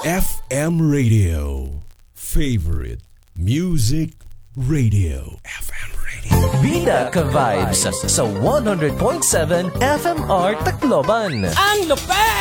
FM Radio. Favorite Music Radio. FM Radio. Bida ka vibes sa 100.7 FMR Tacloban. Ang lupet!